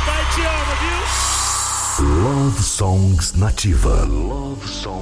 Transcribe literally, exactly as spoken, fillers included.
pai te ama, viu? Love Songs Nativa. Love Songs.